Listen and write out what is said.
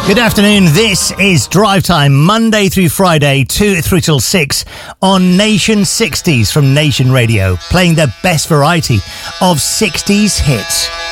Good afternoon, this is Drive Time, Monday through Friday, 2 through till 6 on Nation 60s from Nation Radio, playing the best variety of 60s hits.